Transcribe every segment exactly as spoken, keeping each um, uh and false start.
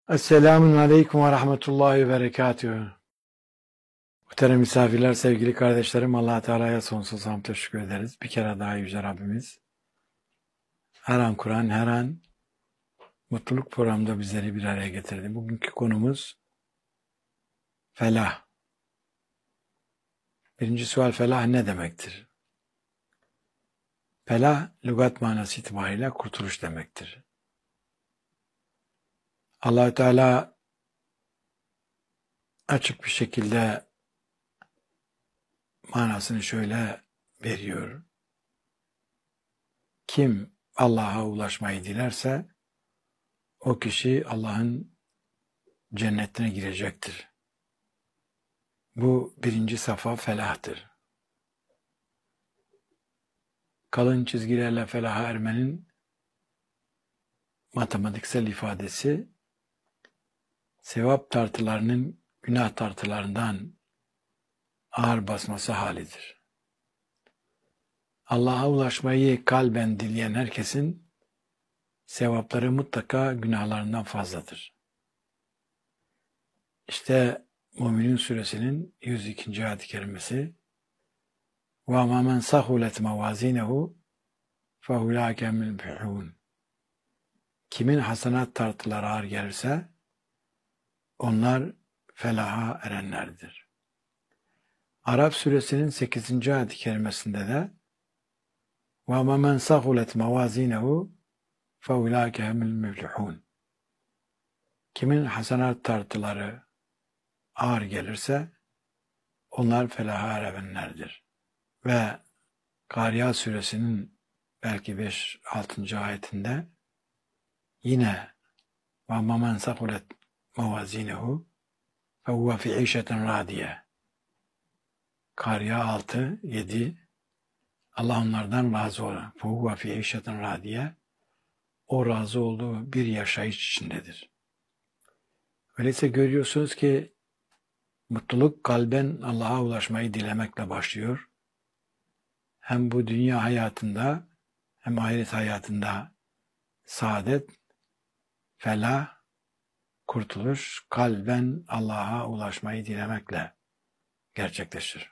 Esselamun Aleyküm ve Rahmetullahi ve Berekatühü. Muhterem misafirler, sevgili kardeşlerim, Allah Teala'ya sonsuz hamd teşekkür ederiz. Bir kere daha Yüce Rabbimiz her an Kur'an, her an mutluluk programında bizleri bir araya getirdi. Bugünkü konumuz felah. Birinci sual, felah ne demektir? Felah, lügat manası itibariyle kurtuluş demektir. Allah Teala açık bir şekilde manasını şöyle veriyor. Kim Allah'a ulaşmayı dilerse o kişi Allah'ın cennetine girecektir. Bu birinci safa felahtır. Kalın çizgilerle felaha ermenin matematiksel ifadesi, sevap tartılarının günah tartılarından ağır basması halidir. Allah'a ulaşmayı kalben dileyen herkesin sevapları mutlaka günahlarından fazladır. İşte Müminun Suresinin yüz ikinci ayet-i kerimesi وَمَا مَنْ سَخُلَتْ مَوَازِينَهُ فَهُلَاكَ مُلْبِحُونَ. Kimin hasenat tartıları ağır gelirse onlar felaha erenlerdir. Araf Suresinin sekizinci ayet-i kerimesinde de وَمَا مَنْ سَخُلَتْ مَوَازِينَهُ فَاُولَٰئِكَ هُمُ الْمُفْلِحُونَ. Kimin hasenat tartıları ağır gelirse onlar felaha erenlerdir. Ve Kâriyat Suresinin belki beş altıncı ayetinde yine وَمَا مَنْ سَخُلَتْ مَوَازِينَهُ فَهُوَ فِي عِيشَةٍ رَاضِيَةٍ. Kâriyat altı yedi. Allah onlardan razı olan. فَهُوَ فِي عِيشَةٍ رَاضِيَةٍ. O razı olduğu bir yaşayış içindedir. Öyleyse görüyorsunuz ki mutluluk kalben Allah'a ulaşmayı dilemekle başlıyor. Hem bu dünya hayatında hem ahiret hayatında saadet, felah, kurtuluş kalben Allah'a ulaşmayı dilemekle gerçekleşir.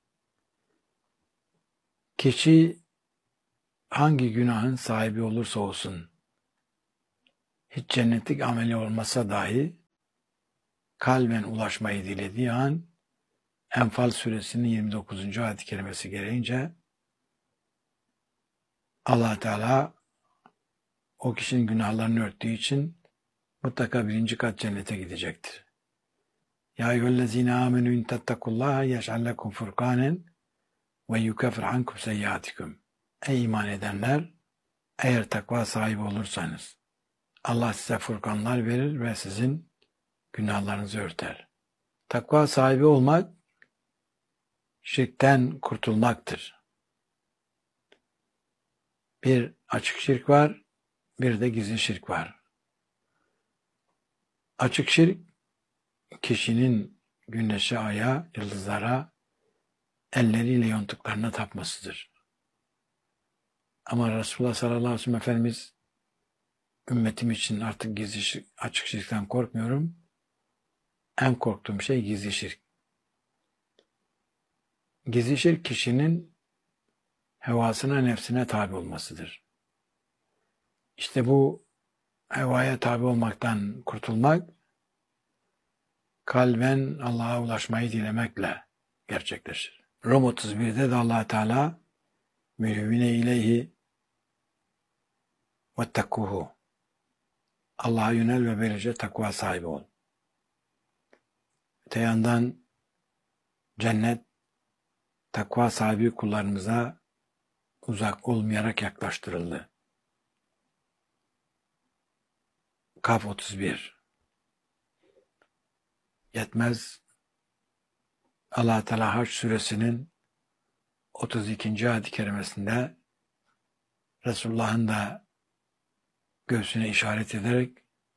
Kişi hangi günahın sahibi olursa olsun, hiç cennetlik ameli olmasa dahi kalben ulaşmayı dilediği an Enfal Suresinin yirmi dokuzuncu ayet-i kerimesi gereğince Allah Teala o kişinin günahlarını örttüğü için mutlaka birinci kat cennete gidecektir. Ya eyyühellezine amenü in tettekullaha yeş'al lekum furkanen ve yukeffir ankum seyyiatikum. Ey iman edenler, eğer takva sahibi olursanız Allah size furkanlar verir ve sizin günahlarınızı örter. Takva sahibi olmak şirkten kurtulmaktır. Bir açık şirk var, bir de gizli şirk var. Açık şirk, kişinin güneşe, aya, yıldızlara, elleriyle yontuklarına tapmasıdır. Ama Resulullah sallallahu aleyhi ve sellem Efendimiz, ümmetim için artık gizli şirk, açık şirkten korkmuyorum. En korktuğum şey gizli şirk. Gizli şirk kişinin hevasına, nefsine tabi olmasıdır. İşte bu hevaya tabi olmaktan kurtulmak, kalben Allah'a ulaşmayı dilemekle gerçekleşir. Rum otuz birde de Allah Teala mühvine ileyhi vettekkuhu. Allah'a yönel ve böylece takva sahibi ol. Öte yandan cennet takva sahibi kullarımıza uzak olmayarak yaklaştırıldı. Kaf otuz bir. Yetmez, Allah Teala Hac Suresinin otuz ikinci ayet-i kerimesinde Resulullah'ın da göğsüne işaret ederek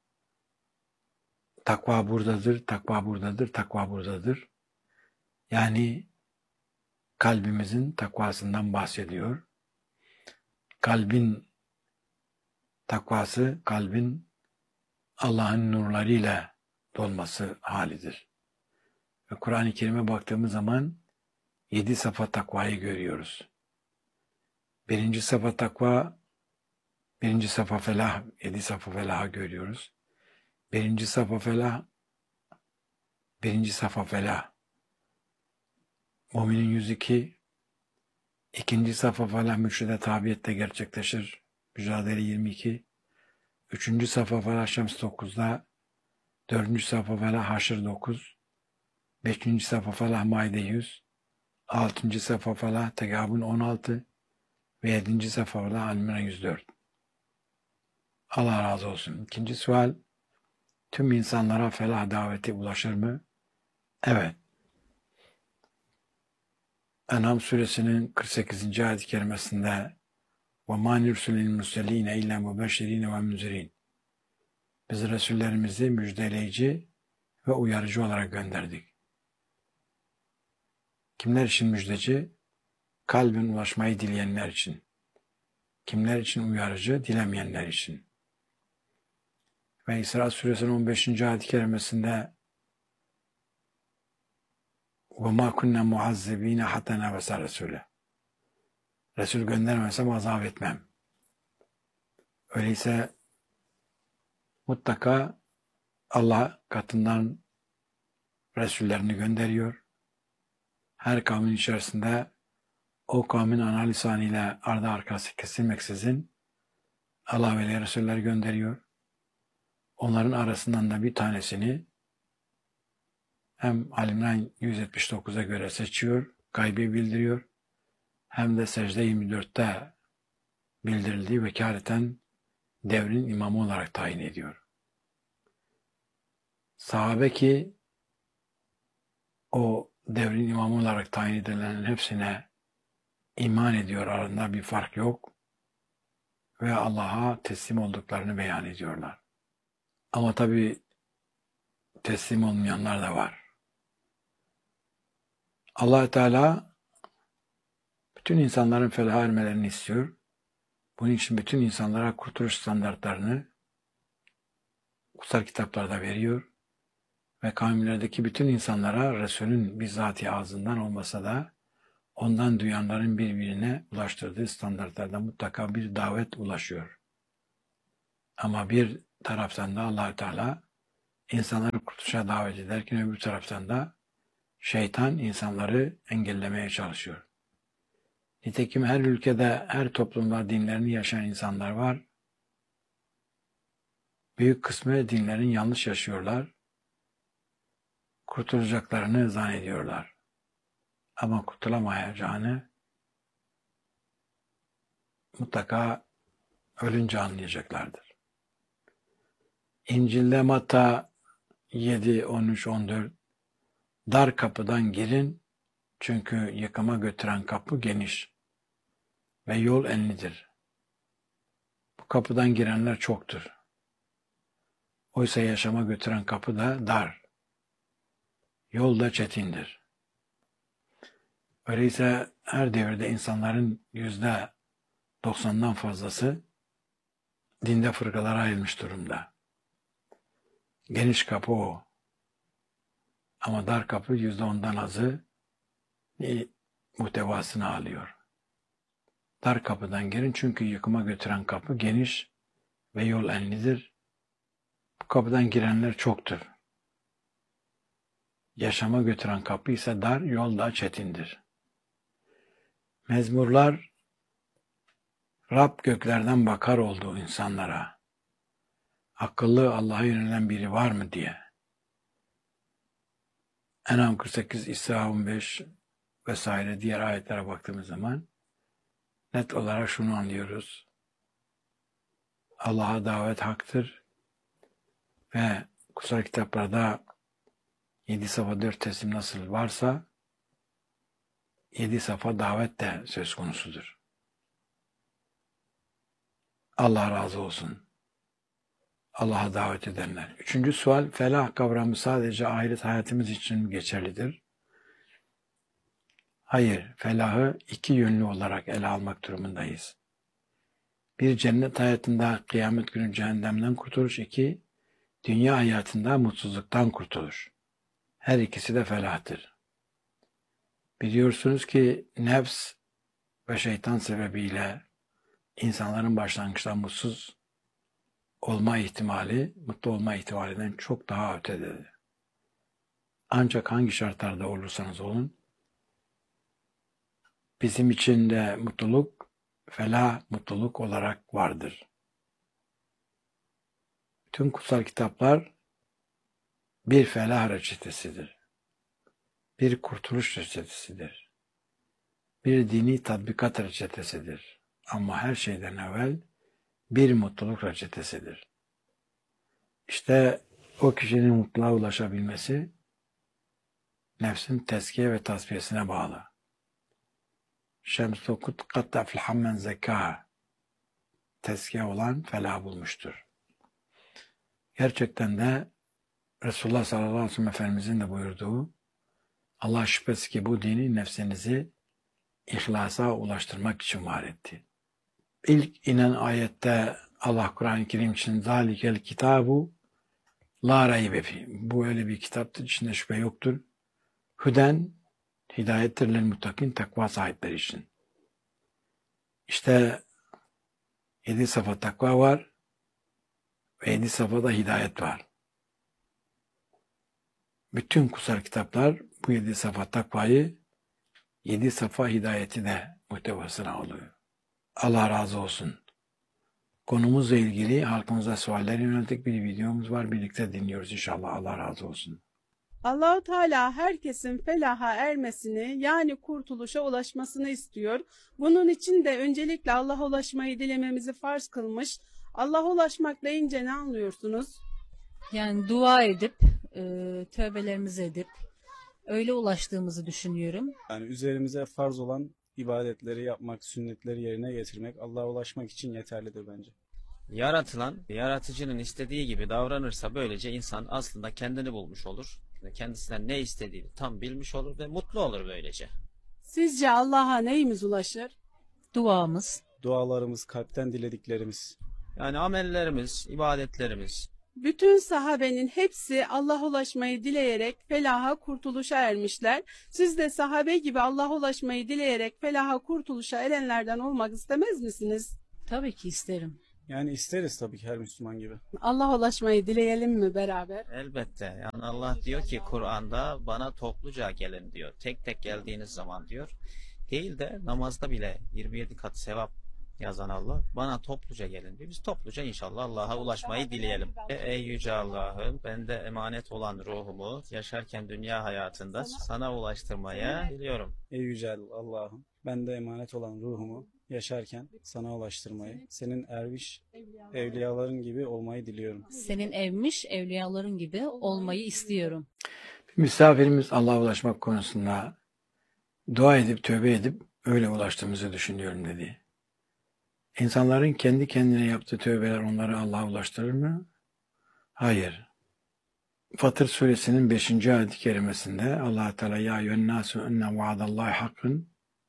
takva buradadır, takva buradadır, takva buradadır. Yani kalbimizin takvasından bahsediyor. Kalbin takvası, kalbin Allah'ın nurlarıyla dolması halidir. Ve Kur'an-ı Kerim'e baktığımız zaman yedi safa takvayı görüyoruz. Birinci safa takva, birinci safa felah, yedi safa felahı görüyoruz. Birinci safa felah, birinci safa felah. Müminin yüz iki, ikinci safa felah mürşide tabiyette gerçekleşir. Mücadele yirmi iki. Üçüncü safa felah Şems dokuzda. Dördüncü safa felah Haşr dokuz. Beşinci safa felah Maide yüz. Altıncı safa felah Tegabun on altı. Ve yedinci safa felah Al-İmran yüz dört. Allah razı olsun. İkinci sual, tüm insanlara felah daveti ulaşır mı? Evet. En'am suresinin kırk sekizinci ayet-i kerimesinde وَمَا نُرْسُلِ الْمُرْسَلِينَ اِلَّا مُبَشِّر۪ينَ وَمُنْزِر۪ينَ Biz Resullerimizi müjdeleyici ve uyarıcı olarak gönderdik. Kimler için müjdeci? Kalbin ulaşmayı dileyenler için. Kimler için uyarıcı? Dilemeyenler için. Ve İsra suresinin on beşinci ayet-i kerimesinde وَمَا كُنَّا مُعَذِّب۪ينَ حَتَّى نَبَسَ رَسُولَ Resul göndermesem azap etmem. Öyleyse mutlaka Allah katından Resullerini gönderiyor. Her kavmin içerisinde o kavmin ana lisanıyla ardı arkası kesilmeksizin Allah ve Resuller gönderiyor. Onların arasından da bir tanesini hem Al-İmran yüz yetmiş dokuza göre seçiyor, gaybi bildiriyor. Hem de Secde yirmi dörtte bildirildiği vekaleten devrin imamı olarak tayin ediyor. Sahabe ki o devrin imamı olarak tayin edilenlerin hepsine iman ediyor, arasında bir fark yok ve Allah'a teslim olduklarını beyan ediyorlar. Ama tabii teslim olmayanlar da var. Allah Teala bütün insanların felaha ermelerini istiyor. Bunun için bütün insanlara kurtuluş standartlarını kutsal kitaplarda veriyor ve kavimlerdeki bütün insanlara Resul'ün bizzati ağzından olmasa da ondan duyanların birbirine ulaştırdığı standartlarda mutlaka bir davet ulaşıyor. Ama bir taraftan da Allah Teala insanları kurtuluşa davet ederken öbür taraftan da şeytan insanları engellemeye çalışıyor. Nitekim her ülkede, her toplumda dinlerini yaşayan insanlar var. Büyük kısmı dinlerin yanlış yaşıyorlar. Kurtulacaklarını zannediyorlar. Ama kurtulamayacağını mutlaka ölünce anlayacaklardır. İncil'de Matta yedi, on üç, on dört dar kapıdan girin çünkü yıkıma götüren kapı geniş ve yol enlidir. Bu kapıdan girenler çoktur. Oysa yaşama götüren kapı da dar. Yol da çetindir. Öyleyse her devirde insanların yüzde doksandan fazlası dinde fırkalara ayrılmış durumda. Geniş kapı o. Ama dar kapı yüzde ondan azı muhtevasını alıyor. Dar kapıdan girin çünkü yıkıma götüren kapı geniş ve yol enlidir. Bu kapıdan girenler çoktur. Yaşama götüren kapı ise dar, yol da çetindir. Mezmurlar Rab göklerden bakar olduğu insanlara akıllı Allah'a yönelen biri var mı diye. En'am kırk sekiz, İsra on beş vesaire diğer ayetlere baktığımız zaman net olarak şunu anlıyoruz. Allah'a davet haktır ve kutsal kitaplarda yedi safa dört teslim nasıl varsa yedi safa davet de söz konusudur. Allah razı olsun. Allah'a davet edenler. Üçüncü sual, felah kavramı sadece ahiret hayatımız için mi geçerlidir? Hayır, felahı iki yönlü olarak ele almak durumundayız. Bir, cennet hayatında kıyamet günü cehennemden kurtuluş. İki, dünya hayatında mutsuzluktan kurtulur. Her ikisi de felahtır. Biliyorsunuz ki nefs ve şeytan sebebiyle insanların başlangıçta mutsuz olma ihtimali, mutlu olma ihtimalinden çok daha ötededir. Ancak hangi şartlarda olursanız olun, bizim için de mutluluk, felah mutluluk olarak vardır. Tüm kutsal kitaplar bir felah reçetesidir. Bir kurtuluş reçetesidir. Bir dini tatbikat reçetesidir. Ama her şeyden evvel bir mutluluk reçetesidir. İşte o kişinin mutluluğa ulaşabilmesi nefsin tezkiye ve tasfiyesine bağlı. Şems-i kut katta filhammen zekâ, tezkiye olan felah bulmuştur. Gerçekten de Resulullah sallallahu aleyhi ve sellem Efendimizin de buyurduğu, Allah şüphesiz ki bu dini nefsinizi ihlasa ulaştırmak için var etti. İlk inen ayette Allah Kur'an-ı Kerim için zalikel kitabu la raybe fi. Bu öyle bir kitaptır, içinde şüphe yoktur. Hüden, hidayettir lil muttakin, takva sahipleri için. İşte yedi safa takva var ve yedi safhada hidayet var. Bütün kutsal kitaplar bu yedi safa takvayı, yedi safa hidayeti de muhtevasına alıyor. Allah razı olsun. Konumuzla ilgili halkımıza sualler yönelik bir videomuz var. Birlikte dinliyoruz inşallah. Allah razı olsun. Allah-u Teala herkesin felaha ermesini, yani kurtuluşa ulaşmasını istiyor. Bunun için de öncelikle Allah'a ulaşmayı dilememizi farz kılmış. Allah'a ulaşmak deyince ne anlıyorsunuz? Yani dua edip, e, tövbelerimizi edip öyle ulaştığımızı düşünüyorum. Yani üzerimize farz olan ibadetleri yapmak, sünnetleri yerine getirmek Allah'a ulaşmak için yeterlidir bence. Yaratılan, yaratıcının istediği gibi davranırsa böylece insan aslında kendini bulmuş olur. Kendisinden ne istediğini tam bilmiş olur ve mutlu olur böylece. Sizce Allah'a neyimiz ulaşır? Duamız. Dualarımız, kalpten dilediklerimiz. Yani amellerimiz, ibadetlerimiz. Bütün sahabenin hepsi Allah'a ulaşmayı dileyerek felaha, kurtuluşa ermişler. Siz de sahabe gibi Allah'a ulaşmayı dileyerek felaha, kurtuluşa erenlerden olmak istemez misiniz? Tabii ki isterim. Yani isteriz tabii ki her Müslüman gibi. Allah'a ulaşmayı dileyelim mi beraber? Elbette. Yani Allah diyor ki Kur'an'da bana topluca gelin diyor. Tek tek geldiğiniz zaman diyor. Değil de namazda bile yirmi yedi kat sevap yazan Allah bana topluca gelin diyor. Biz topluca inşallah Allah'a ulaşmayı dileyelim. Ey yüce Allah'ım, bende emanet olan ruhumu yaşarken dünya hayatında sana ulaştırmaya diliyorum. Ey yüce Allah'ım, bende emanet olan ruhumu yaşarken sana ulaştırmayı, senin erviş evliyaların gibi olmayı diliyorum. Senin evmiş evliyaların gibi olmayı istiyorum. Misafirimiz Allah'a ulaşmak konusunda dua edip tövbe edip öyle ulaştığımızı düşünüyorum dedi. İnsanların kendi kendine yaptığı tövbeler onları Allah'a ulaştırır mı? Hayır. Fatır suresinin beşinci ayet-i kerimesinde Allah Teala ya eyyühennâsü enne vaadallahi hakkın.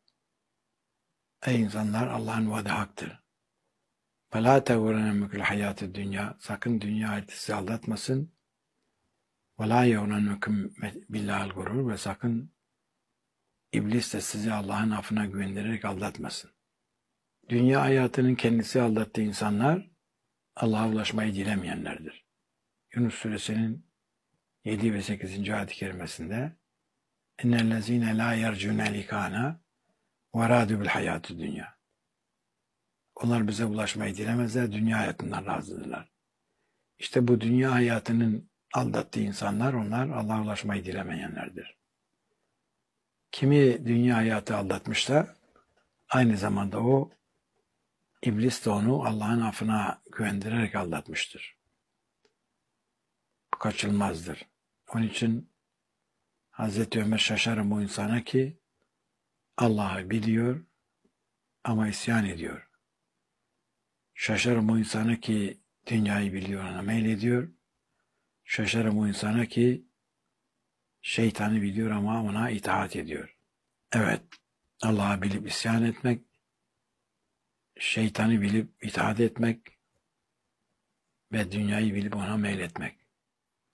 Ey insanlar, Allah'ın vaadi haktır. فَلَا تَغُرَنَّكُمُ الْحَيَاةُ dünya. Sakın dünya hayatı sizi aldatmasın. وَلَا يَغْرَنَّكُمْ بِاللّٰهِ الْغُرُورُ. Ve sakın iblis de sizi Allah'ın affına güvendirerek aldatmasın. Dünya hayatının kendisi aldattığı insanlar Allah'a ulaşmayı dilemeyenlerdir. Yunus suresinin yedi ve sekizinci ayet-i kerimesinde اِنَّ la yercûne likâna وَرَادُ بِالْحَيَاتِ dünya. Onlar bize ulaşmayı dilemezler, dünya hayatından razıdırlar. İşte bu dünya hayatının aldattığı insanlar, onlar Allah'a ulaşmayı dilemeyenlerdir. Kimi dünya hayatı aldatmışsa, aynı zamanda o, iblis de onu Allah'ın affına güvendirerek aldatmıştır. Bu kaçılmazdır. Onun için Hazreti Ömer şaşarım o insana ki, Allah'ı biliyor ama isyan ediyor. Şaşarım o insana ki dünyayı biliyor, ona meylediyor. Şaşarım o insana ki şeytanı biliyor ama ona itaat ediyor. Evet, Allah'ı bilip isyan etmek, şeytanı bilip itaat etmek ve dünyayı bilip ona meyletmek.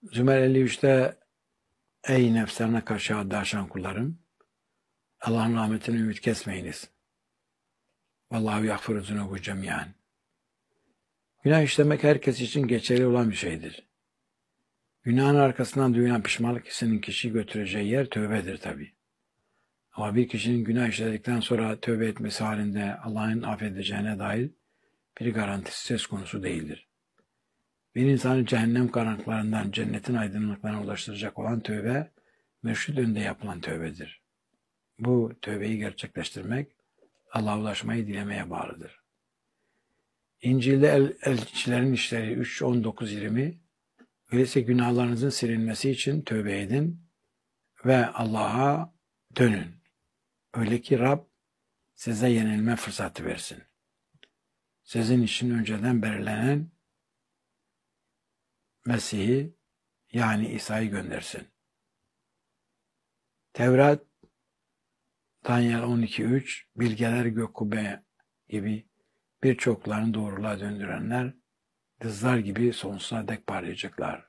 Zümer elli üçte ey nefslerine karşı haddi aşan kullarım, Allah'ın rahmetine ümit kesmeyiniz. Vallahu yagfiru zunubu cemiyan. Günah işlemek herkes için geçerli olan bir şeydir. Günahın arkasından duyulan pişmanlık hissinin kişiyi götüreceği yer tövbedir tabi. Ama bir kişinin günah işledikten sonra tövbe etmesi halinde Allah'ın affedeceğine dair bir garantisi söz konusu değildir. Bir insanı cehennem karanlıklarından cennetin aydınlıklarına ulaştıracak olan tövbe, mürşid önünde yapılan tövbedir. Bu tövbeyi gerçekleştirmek, Allah'a ulaşmayı dilemeye bağlıdır. İncil'de el, elçilerin işleri üç on dokuz yirmi, öyleyse günahlarınızın silinmesi için tövbe edin ve Allah'a dönün. Öyle ki Rab size yenilme fırsatı versin. Sizin için önceden belirlenen Mesih'i yani İsa'yı göndersin. Tevrat, Daniel on iki üç, bilgeler gök kubbe gibi birçoklarını doğruluğa döndürenler, kızlar gibi sonsuza dek parlayacaklar.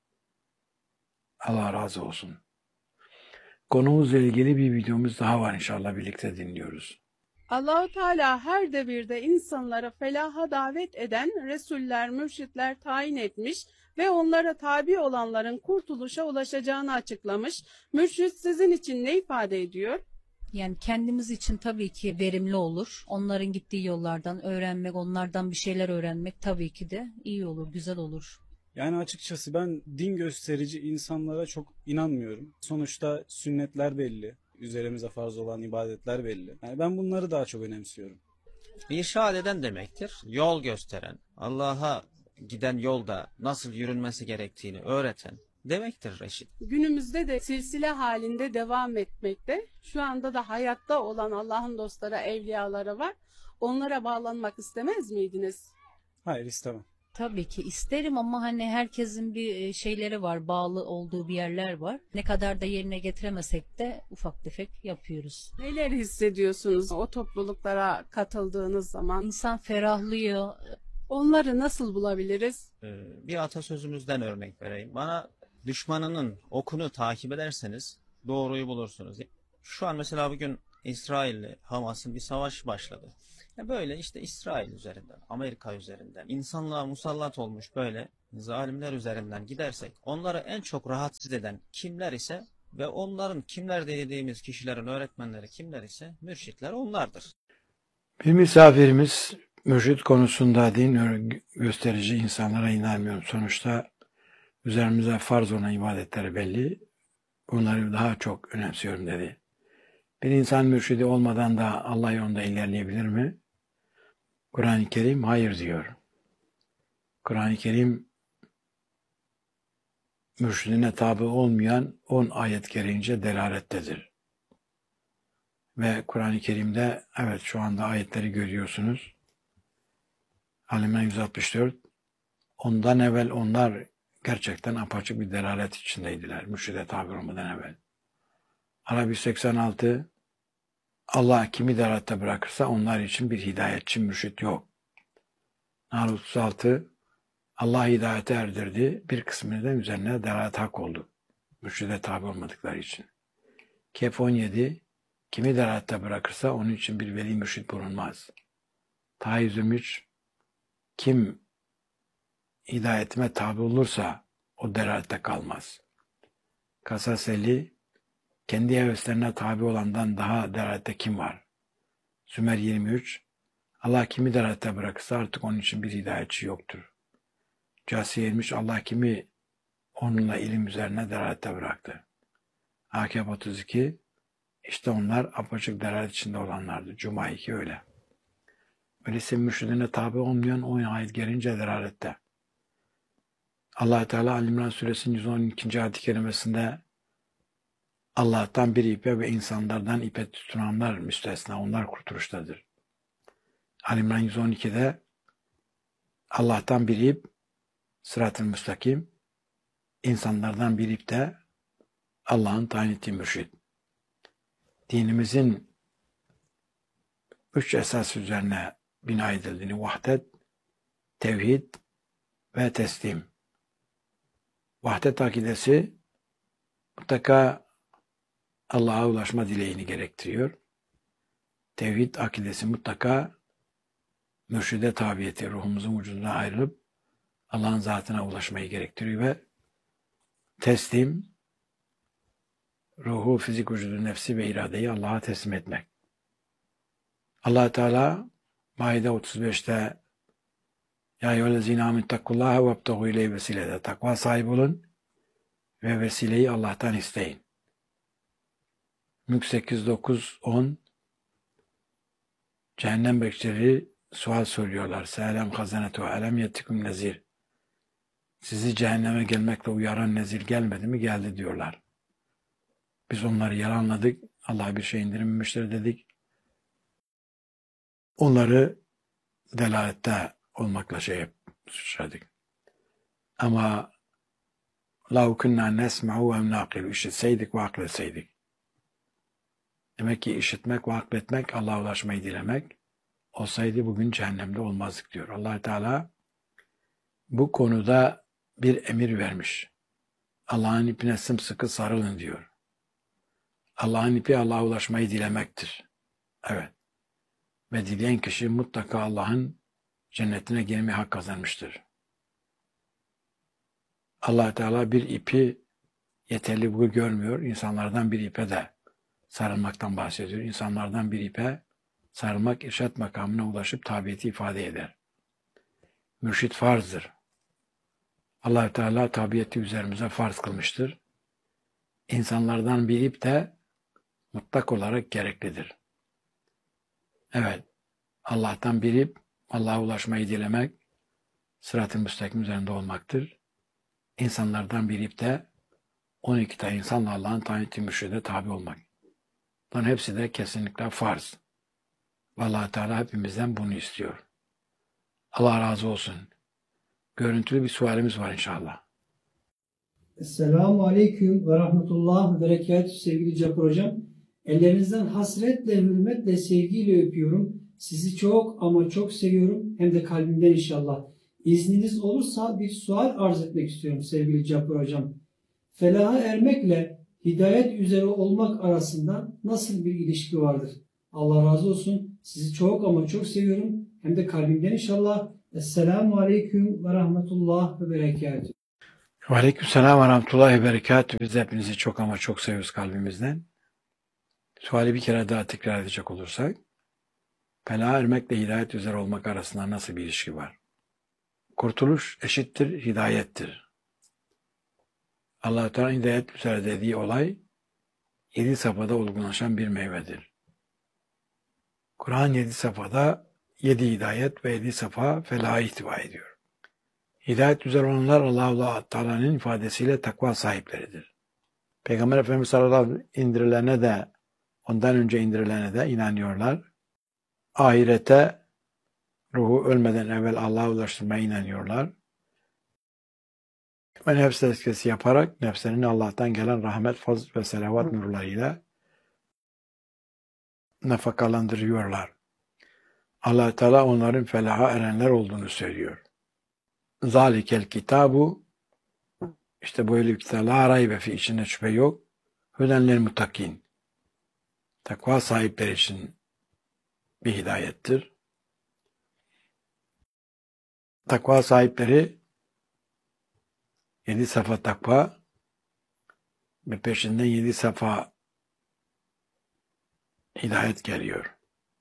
Allah razı olsun. Konumuzla ilgili bir videomuz daha var, inşallah birlikte dinliyoruz. Allahu Teala her devirde insanlara felaha davet eden resuller, mürşitler tayin etmiş ve onlara tabi olanların kurtuluşa ulaşacağını açıklamış. Mürşit sizin için ne ifade ediyor? Yani kendimiz için tabii ki verimli olur. Onların gittiği yollardan öğrenmek, onlardan bir şeyler öğrenmek tabii ki de iyi olur, güzel olur. Yani açıkçası ben din gösterici insanlara çok inanmıyorum. Sonuçta sünnetler belli. Üzerimize farz olan ibadetler belli. Yani ben bunları daha çok önemsiyorum. İrşad eden demektir. Yol gösteren, Allah'a giden yolda nasıl yürünmesi gerektiğini öğreten demektir reşit. Günümüzde de silsile halinde devam etmekte. Şu anda da hayatta olan Allah'ın dostları, evliyaları var. Onlara bağlanmak istemez miydiniz? Hayır, istemem. Tabii ki isterim ama hani herkesin bir şeyleri var, bağlı olduğu bir yerler var. Ne kadar da yerine getiremesek de ufak tefek yapıyoruz. Neler hissediyorsunuz o topluluklara katıldığınız zaman? İnsan ferahlıyor. Onları nasıl bulabiliriz? Ee, bir atasözümüzden örnek vereyim. Bana düşmanının okunu takip ederseniz doğruyu bulursunuz. Şu an mesela bugün İsrail ile Hamas'ın bir savaş başladı. Böyle işte İsrail üzerinden, Amerika üzerinden, insanlığa musallat olmuş böyle zalimler üzerinden gidersek, onları en çok rahatsız eden kimler ise ve onların kimler dediğimiz kişilerin öğretmenleri kimler ise mürşitler onlardır. Bir misafirimiz mürşit konusunda din gösterici insanlara inanmıyorum. Sonuçta üzerimize farz olan ibadetleri belli. Bunları daha çok önemsiyorum dedi. Bir insan mürşidi olmadan da Allah yolunda ilerleyebilir mi? Kur'an-ı Kerim hayır diyor. Kur'an-ı Kerim mürşidine tabi olmayan on ayet gereğince delalettedir. Ve Kur'an-ı Kerim'de evet şu anda ayetleri görüyorsunuz. Ali yüz altmış dört. Ondan evvel onlar gerçekten apaçık bir delalet içindeydiler. Mürşide tabi olmadan evvel. Arap yüz seksen altı. Allah kimi delalette bırakırsa onlar için bir hidayetçi mürşit yok. Nahl otuz altı. Allah hidayete erdirdi. Bir kısmını da üzerine delalet hak oldu. Mürşide tabi olmadıkları için. Kehf on yedi. Kimi delalette bırakırsa onun için bir veli mürşit bulunmaz. Taha yüz yirmi üç. Kim hidayetime tabi olursa o delalette kalmaz. Kasas elli. Kendi heveslerine tabi olandan daha delalette kim var? Sümer yirmi üç. Allah kimi delalette bırakırsa artık onun için bir hidayetçi yoktur. Câsiye yirmi üç. Allah kimi onunla ilim üzerine delalette bıraktı. Akif otuz iki. İşte onlar apaçık delalet içinde olanlardı. Cuma iki öyle. Öyleyse mürşidine tabi olmayan on ayet gelince delalette. Allah Teala Ali İmran suresinin yüz on ikinci ayet-i kerimesinde Allah'tan bir ipe ve insanlardan ipe tutunanlar müstesna, onlar kurtuluştadır. Ali İmran yüz on ikide Allah'tan bir ip, sırat-ı müstakim, insanlardan bir ip de Allah'ın tayin ettiği mürşid. Dinimizin üç esas üzerine bina edildiğini, vahdet, tevhid ve teslim. Vahdet akidesi mutlaka Allah'a ulaşma dileğini gerektiriyor. Tevhid akidesi mutlaka mürşide tabiyeti, ruhumuzun vücuduna ayrılıp Allah'ın zatına ulaşmayı gerektiriyor ve teslim, ruhu, fizik vücudu, nefsi ve iradeyi Allah'a teslim etmek. Allah Teala Maide otuz beşte Ya eyyühellezine amenüttakullaha vebtegu ileyhi vesilede, takva sahibi olun ve vesileyi Allah'tan isteyin. Mülk sekiz, dokuz, on Cehennem bekçileri sual soruyorlar. Selam hazanetu alem yetikum nezir. Sizi cehenneme gelmekle uyaran nezir gelmedi mi? Geldi diyorlar. Biz onları yalanladık. Allah bir şey indirmemiştir dedik. Onları delalette olmakla şey suçladık. Ama لَوْ كُنَّا نَسْمَعُ وَاَمْنَاقِلُ işitseydik ve akletseydik. Demek ki işitmek ve akletmek, Allah'a ulaşmayı dilemek olsaydı bugün cehennemde olmazdık diyor. Allah Teala bu konuda bir emir vermiş. Allah'ın ipine sımsıkı sarılın diyor. Allah'ın ipi Allah'a ulaşmayı dilemektir. Evet. Ve dileyen kişi mutlaka Allah'ın cennetine girme hak kazanmıştır. Allah Teala bir ipi yeterli bu görmüyor. İnsanlardan bir ipe de sarılmaktan bahsediyor. İnsanlardan bir ipe sarılmak irşat makamına ulaşıp tabiyeti ifade eder. Mürşit farzdır. Allah Teala tabiyeti üzerimize farz kılmıştır. İnsanlardan bir ip de mutlak olarak gereklidir. Evet, Allah'tan bir ip, Allah'a ulaşmayı dilemek, sırat-ı müstakim üzerinde olmaktır. İnsanlardan bir ip de on iki tane insanla Allah'ın tayin ettiği mürşide tabi olmak. Bunların hepsi de kesinlikle farz. Allah Teala hepimizden bunu istiyor. Allah razı olsun. Görüntülü bir sualimiz var inşallah. Esselamu Aleyküm ve Rahmetullah ve Berekatühü sevgili Cafer Hocam. Ellerinizden hasretle, hürmetle, sevgiyle öpüyorum. Sizi çok ama çok seviyorum. Hem de kalbimden inşallah. İzniniz olursa bir sual arz etmek istiyorum sevgili Cafer Hocam. Felaha ermekle hidayet üzere olmak arasında nasıl bir ilişki vardır? Allah razı olsun. Sizi çok ama çok seviyorum. Hem de kalbimden inşallah. Esselamu Aleyküm ve Rahmetullah ve Berekatühü. Ve aleykümselam ve rahmetullahi ve berekatühü. Biz de hepinizi çok ama çok seviyoruz kalbimizden. Suali bir kere daha tekrar edecek olursak, felaha ermekle hidayet üzere olmak arasında nasıl bir ilişki var? Kurtuluş eşittir, hidayettir. Allah-u Teala hidayet üzere dediği olay, yedi safhada olgunlaşan bir meyvedir. Kur'an yedi safhada yedi hidayet ve yedi safa felaha ihtiva ediyor. Hidayet üzere olanlar Allah-u Teala'nın ifadesiyle takva sahipleridir. Peygamber Efendimiz sallallahu aleyhi ve sellem indirilene de, ondan önce indirilene de inanıyorlar. Ahirete, ruhu ölmeden evvel Allah'a ulaştırmaya inanıyorlar. Ve nefs tezkiyesi yaparak nefslerini Allah'tan gelen rahmet, fazl ve selavat nurlarıyla nafakalandırıyorlar. Allah Teala onların felaha erenler olduğunu söylüyor. Zalikel kitabu, işte böyle bir kitap, la raybe fi, içinde şüphe yok. Hüdenler muttakin, takva sahipleri için bir hidayettir. Takva sahipleri yedi safa takva ve peşinden yedi safa hidayet geliyor.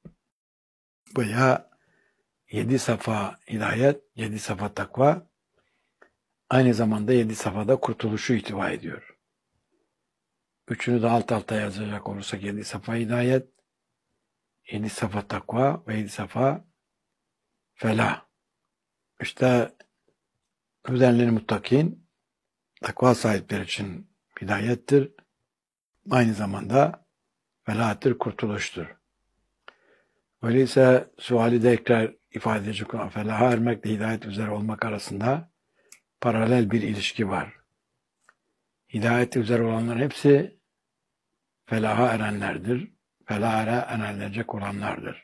Veya yedi safa hidayet, yedi safa takva aynı zamanda yedi safhada kurtuluşu ihtiva ediyor. Üçünü de alt alta yazacak olursak yedi safa hidayet, yedi safa takva ve yedi safa felah. İşte hüdenli muttakin, takva sahipleri için hidayettir. Aynı zamanda felahtır, kurtuluştur. Öyleyse suali de tekrar ifade edecek olan felaha ermekle hidayet üzere olmak arasında paralel bir ilişki var. Hidayet üzere olanların hepsi felaha erenlerdir. Felaha erenlecek olanlardır.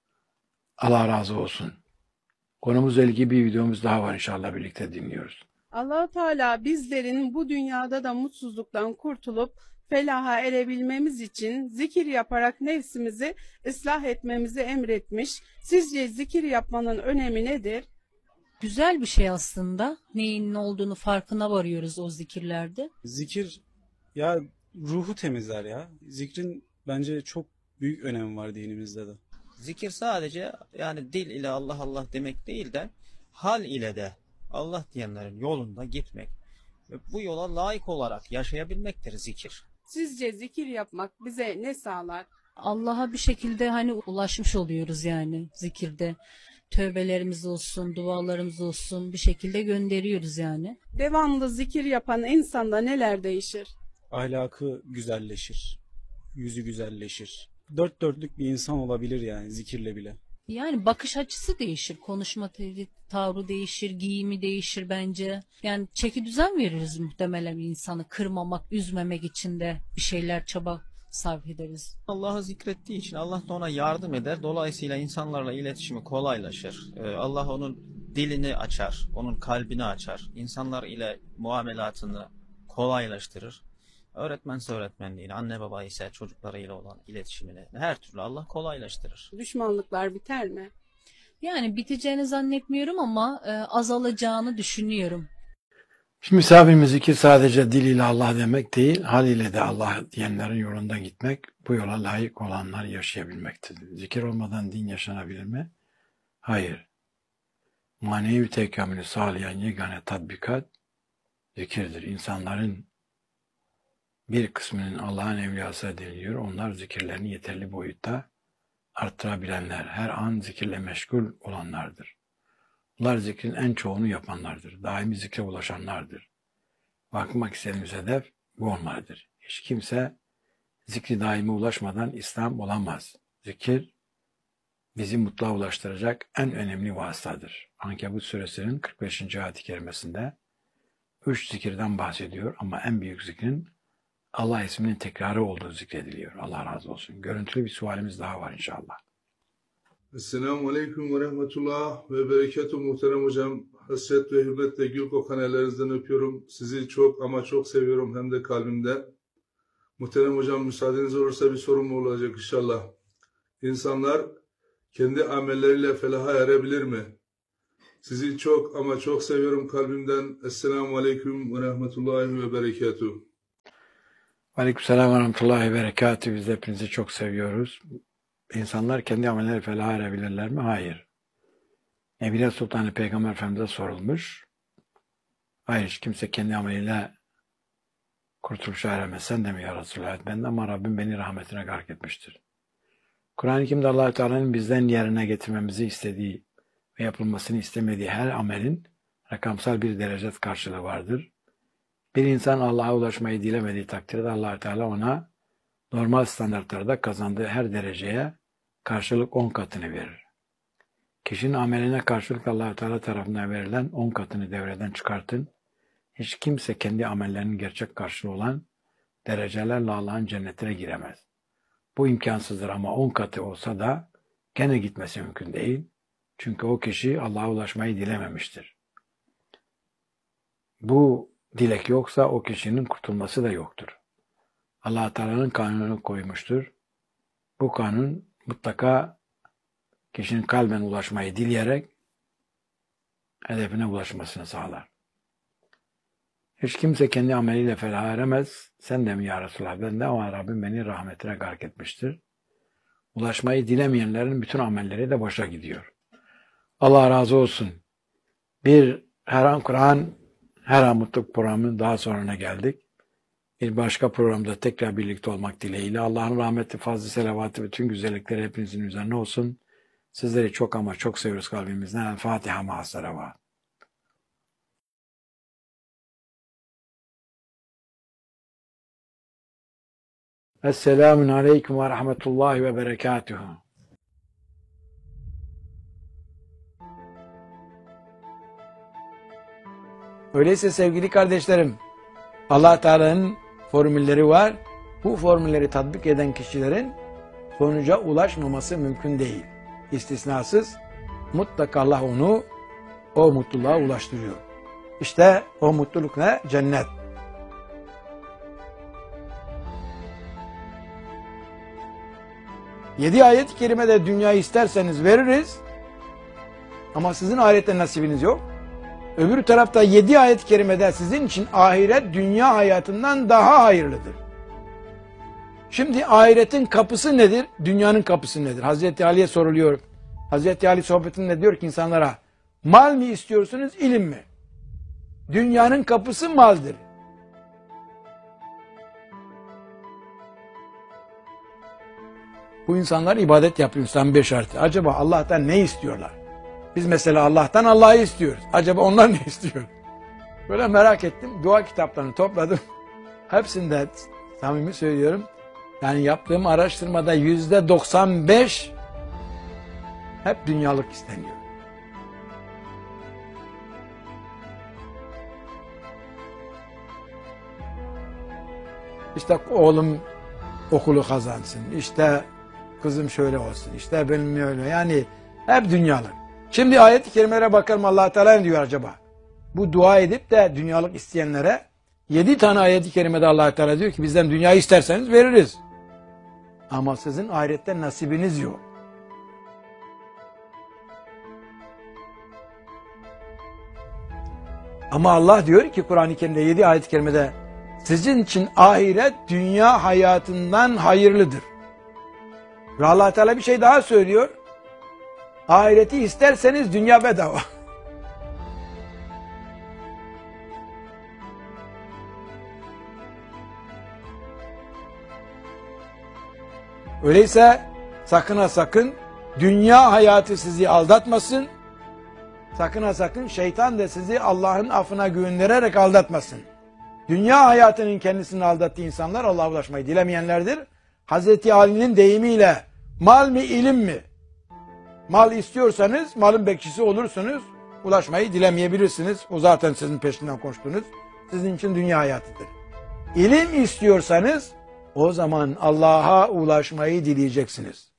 Allah razı olsun. Konumuzla ilgili bir videomuz daha var, inşallah birlikte dinliyoruz. Allah-u Teala bizlerin bu dünyada da mutsuzluktan kurtulup felaha erebilmemiz için zikir yaparak nefsimizi ıslah etmemizi emretmiş. Sizce zikir yapmanın önemi nedir? Güzel bir şey aslında. Neyin ne olduğunu farkına varıyoruz o zikirlerde. Zikir ya ruhu temizler ya. Zikrin bence çok büyük önemi var dinimizde de. Zikir sadece yani dil ile Allah Allah demek değil de hal ile de Allah diyenlerin yolunda gitmek ve bu yola layık olarak yaşayabilmektir zikir. Sizce zikir yapmak bize ne sağlar? Allah'a bir şekilde hani ulaşmış oluyoruz yani zikirde. Tövbelerimiz olsun, dualarımız olsun bir şekilde gönderiyoruz yani. Devamlı zikir yapan insanda neler değişir? Ahlakı güzelleşir. Yüzü güzelleşir. Dört dörtlük bir insan olabilir yani zikirle bile. Yani bakış açısı değişir, konuşma tavrı, tavrı değişir, giyimi değişir bence. Yani çeki düzen veririz muhtemelen insanı kırmamak, üzmemek için de bir şeyler çaba sarf ederiz. Allah'ı zikrettiği için Allah da ona yardım eder. Dolayısıyla insanlarla iletişimi kolaylaşır. Ee, Allah onun dilini açar, onun kalbini açar. İnsanlar ile muamelatını kolaylaştırır. Öğretmense öğretmenliğini, anne baba ise çocuklarıyla olan iletişimini her türlü Allah kolaylaştırır. Düşmanlıklar biter mi? Yani biteceğini zannetmiyorum ama e, azalacağını düşünüyorum. Şimdi misafirimiz zikir sadece dil ile Allah demek değil, hal ile de Allah diyenlerin yolunda gitmek, bu yola layık olanlar yaşayabilmektir. Zikir olmadan din yaşanabilir mi? Hayır. Manevi tekamülü sağlayan yegane tatbikat zikirdir. İnsanların bir kısmının Allah'ın evliyası deniliyor. Onlar zikirlerini yeterli boyutta arttırabilenler, her an zikirle meşgul olanlardır. Bunlar zikrin en çoğunu yapanlardır. Daimi zikre ulaşanlardır. Bakmak istediğimiz hedef bu olmalıdır. Hiç kimse zikri daime ulaşmadan İslam olamaz. Zikir bizi mutluluğa ulaştıracak en önemli vasıtadır. Ankebut suresinin kırk beşinci ayet-i kerimesinde üç zikirden bahsediyor ama en büyük zikrin Allah isminin tekrarı olduğu zikrediliyor. Allah razı olsun. Görüntülü bir sualimiz daha var inşallah. Esselamu Aleyküm ve Rahmetullah ve Berekatuhu muhterem hocam. Hasret ve hürmetle gül kokan ellerinizden öpüyorum. Sizi çok ama çok seviyorum hem de kalbimde. Muhterem hocam müsaadeniz olursa bir sorum olacak inşallah. İnsanlar kendi amelleriyle felaha erebilir mi? Sizi çok ama çok seviyorum kalbimden. Esselamu Aleyküm ve Rahmetullahi ve Berekatuhu. Aleykümselam ve rahmetullahi ve berekatühü. Biz de hepinizi çok seviyoruz. İnsanlar kendi amelleri felaha erebilirler mi? Hayır. Nebile Sultanı Peygamber Efendimiz'e sorulmuş. Hayır, hiç kimse kendi ameliyle kurtuluşa eremez. Sen de mi ya Resulallah? Ben de, ama Rabbim beni rahmetine gark etmiştir. Kur'an-ı Kerim'de Allah-u Teala'nın bizden yerine getirmemizi istediği ve yapılmasını istemediği her amelin rakamsal bir derecet karşılığı vardır. Bir insan Allah'a ulaşmayı dilemediği takdirde Allah-u Teala ona normal standartlarda kazandığı her dereceye karşılık on katını verir. Kişinin ameline karşılık Allah-u Teala tarafından verilen on katını devreden çıkartın. Hiç kimse kendi amellerinin gerçek karşılığı olan derecelerle Allah'ın cennetine giremez. Bu imkansızdır ama on katı olsa da gene gitmesi mümkün değil. Çünkü o kişi Allah'a ulaşmayı dilememiştir. Bu dilek yoksa o kişinin kurtulması da yoktur. Allah Teala'nın kanunu koymuştur. Bu kanun mutlaka kişinin kalben ulaşmayı dileyerek hedefine ulaşmasını sağlar. Hiç kimse kendi ameliyle felaha eremez. Sen de mi ya Resulallah? Ben de, ama Rabbim beni rahmetine gark etmiştir. Ulaşmayı dilemeyenlerin bütün amelleri de boşa gidiyor. Allah razı olsun. Bir Her An Kur'an, Her An Mutluluk programının daha sonuna geldik. Bir başka programda tekrar birlikte olmak dileğiyle Allah'ın rahmeti, fazla selavatı, bütün güzellikleri hepinizin üzerine olsun. Sizleri çok ama çok seviyoruz kalbimizden. El Fatiha ma'a salavat. Esselamun aleyküm ve rahmetullahi ve berekatuhu. Öyleyse sevgili kardeşlerim, Allah Teala'nın formülleri var. Bu formülleri tatbik eden kişilerin sonuca ulaşmaması mümkün değil. İstisnasız mutlaka Allah onu o mutluluğa ulaştırıyor. İşte o mutluluk ne? Cennet. Yedi ayet-i kerimede dünyayı isterseniz veririz ama sizin ahirette nasibiniz yok. Öbür tarafta yedi ayet-i kerimede sizin için ahiret dünya hayatından daha hayırlıdır. Şimdi ahiretin kapısı nedir? Dünyanın kapısı nedir? Hazreti Ali'ye soruluyor. Hazreti Ali sohbetinde diyor ki insanlara, mal mı istiyorsunuz, ilim mi? Dünyanın kapısı maldır. Bu insanlar ibadet yapıyor, İslam'ın beş şartı. Acaba Allah'tan ne istiyorlar? Biz mesela Allah'tan Allah'ı istiyoruz. Acaba onlar ne istiyor? Böyle merak ettim. Dua kitaplarını topladım. Hepsinde samimi söylüyorum. Yani yaptığım araştırmada yüzde doksan beş hep dünyalık isteniyor. İşte oğlum okulu kazansın. İşte kızım şöyle olsun. İşte benim öyle. Yani hep dünyalık. Şimdi ayet-i kerimelere bakalım, Allah Teala ne diyor acaba? Bu dua edip de dünyalık isteyenlere yedi tane ayet-i kerimede Allah Teala diyor ki bizden dünyayı isterseniz veririz. Ama sizin ahirette nasibiniz yok. Ama Allah diyor ki Kur'an-ı Kerim'de yedi ayet-i kerimede sizin için ahiret dünya hayatından hayırlıdır. Ve Allah Teala bir şey daha söylüyor. Ahireti isterseniz dünya bedava. Öyleyse sakın ha sakın dünya hayatı sizi aldatmasın. Sakın ha sakın şeytan da sizi Allah'ın affına güvendirerek aldatmasın. Dünya hayatının kendisini aldattığı insanlar Allah'a ulaşmayı dilemeyenlerdir. Hazreti Ali'nin deyimiyle mal mi ilim mi? Mal istiyorsanız malın bekçisi olursunuz. Ulaşmayı dilemeyebilirsiniz. O zaten sizin peşinden koştunuz. Sizin için dünya hayatıdır. İlim istiyorsanız o zaman Allah'a ulaşmayı dileyeceksiniz.